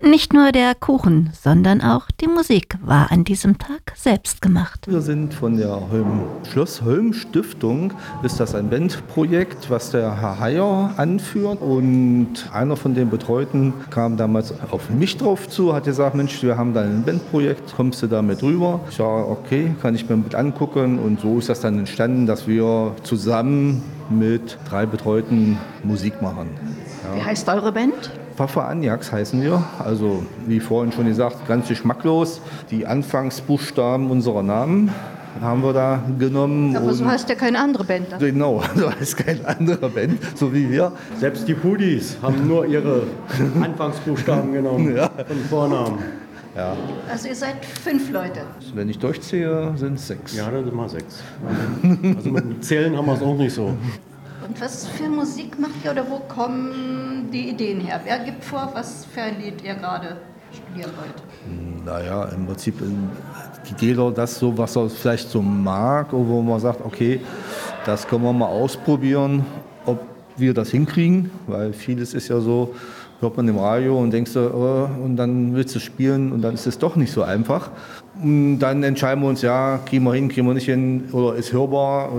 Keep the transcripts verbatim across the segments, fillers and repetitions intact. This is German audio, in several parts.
Nicht nur der Kuchen, sondern auch die Musik war an diesem Tag selbst gemacht. Wir sind von der Holm, Schloss Holm Stiftung, ist das ein Bandprojekt, was der Herr Heyer anführt. Und einer von den Betreuten kam damals auf mich drauf zu, hat gesagt, Mensch, wir haben da ein Bandprojekt, kommst du da mit rüber? Ich sage, okay, kann ich mir mit angucken. Und so ist das dann entstanden, dass wir zusammen mit drei Betreuten Musik machen. Ja. Wie heißt eure Band? Pfaffe Agnaks heißen wir, also wie vorhin schon gesagt, ganz geschmacklos. Die Anfangsbuchstaben unserer Namen haben wir da genommen. Aber so heißt ja keine andere Band. Dann. Genau, so heißt keine andere Band, so wie wir. Selbst die Pudis haben nur ihre Anfangsbuchstaben genommen, ja. Von Vornamen. Ja. Also ihr seid fünf Leute. Wenn ich durchziehe, sind es sechs. Ja, dann sind wir sechs. Also mit dem Zählen haben wir es auch nicht so. Und was für Musik macht ihr oder wo kommen die Ideen her? Wer gibt vor, was für ein Lied ihr gerade spielen wollt? Naja, im Prinzip geht jeder das so, was er vielleicht so mag, wo man sagt, okay, das können wir mal ausprobieren, ob wir das hinkriegen, weil vieles ist ja so, hört man im Radio und denkst du, oh, und dann willst du spielen und dann ist es doch nicht so einfach. Und dann entscheiden wir uns, ja, kriegen wir hin, kriegen wir nicht hin oder ist hörbar.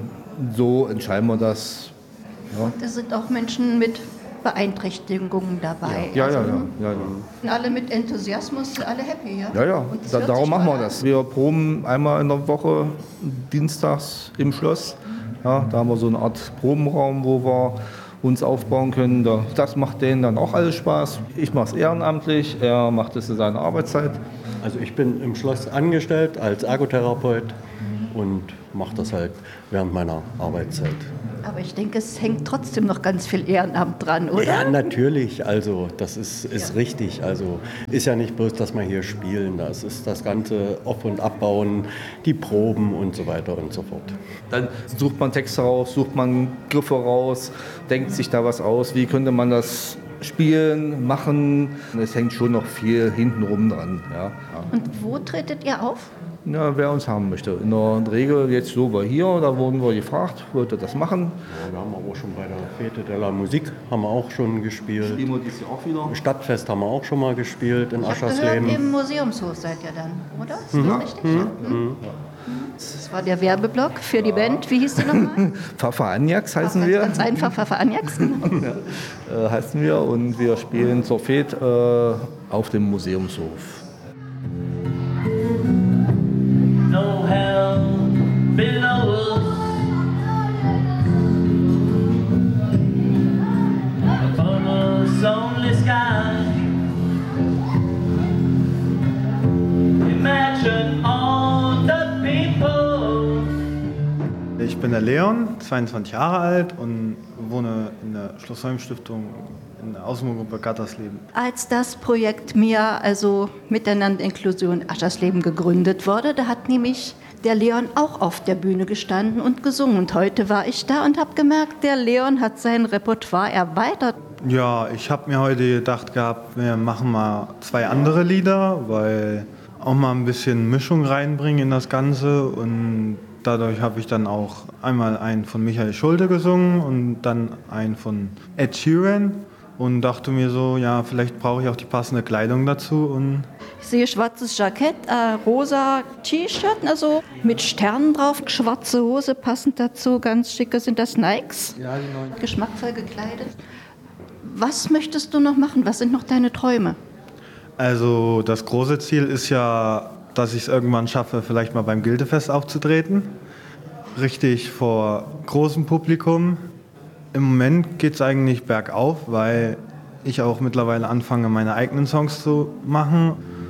So entscheiden wir das. Ja. Da sind auch Menschen mit Beeinträchtigungen dabei. Ja, also, ja, ja, ja, ja. Und alle mit Enthusiasmus, alle happy, ja? Ja, ja, da, darum machen wir das. Wir proben einmal in der Woche, dienstags im Schloss. Ja, da haben wir so eine Art Probenraum, wo wir uns aufbauen können. Das macht denen dann auch alles Spaß. Ich mache es ehrenamtlich, er macht es in seiner Arbeitszeit. Also ich bin im Schloss angestellt als Ergotherapeut und mache das halt während meiner Arbeitszeit. Aber ich denke, es hängt trotzdem noch ganz viel Ehrenamt dran, oder? Ja, natürlich. Also das ist, ist ja. richtig. Also ist ja nicht bloß, dass wir hier spielen. Das ist das ganze Auf- und Abbauen, die Proben und so weiter und so fort. Dann sucht man Texte raus, sucht man Griffe raus, denkt sich da was aus. Wie könnte man das spielen, machen? Es hängt schon noch viel hintenrum dran. Ja. Und wo tretet ihr auf? Ja, wer uns haben möchte. In der Regel jetzt so war hier, da wurden wir gefragt, wollte das machen. Ja, wir haben aber auch schon bei der Fete della Musik haben wir auch schon gespielt. Spielen wir dieses Jahr auch wieder. Stadtfest haben wir auch schon mal gespielt in ich Aschersleben. Gehört, im Museumshof seid ihr dann, oder? Ist mhm. das richtig? Mhm. Ja. Mhm. Das war der Werbeblock für die Band. Wie hieß die nochmal? Pfaffe Agnaks heißen Ach, wir. Ganz einfach, Pfaffe Agnaks. ja, äh, heißen wir und wir spielen zur Fete äh, auf dem Museumshof. No hell below us, upon us only sky. Imagine all the people. Ich bin der Leon, zweiundzwanzig Jahre alt und wohne in der Schloss Holm Stiftung in der Außenwohngruppe Gattersleben. Als das Projekt M I A, also Miteinander Inklusion Aschersleben, gegründet wurde, da hat nämlich der Leon auch auf der Bühne gestanden und gesungen. Und heute war ich da und habe gemerkt, der Leon hat sein Repertoire erweitert. Ja, ich habe mir heute gedacht gehabt, wir machen mal zwei andere Lieder, weil auch mal ein bisschen Mischung reinbringen in das Ganze. Und dadurch habe ich dann auch einmal einen von Michael Schulte gesungen und dann einen von Ed Sheeran. Und dachte mir so, ja, vielleicht brauche ich auch die passende Kleidung dazu. Und ich sehe schwarzes Jackett, äh, rosa T-Shirt, also mit Sternen drauf, schwarze Hose passend dazu, ganz schicke. Sind das Nikes? ja, die neuen. Geschmackvoll gekleidet. Was möchtest du noch machen? Was sind noch deine Träume? Also das große Ziel ist ja, dass ich es irgendwann schaffe, vielleicht mal beim Gildefest aufzutreten. Richtig vor großem Publikum. Im Moment geht es eigentlich bergauf, weil ich auch mittlerweile anfange, meine eigenen Songs zu machen.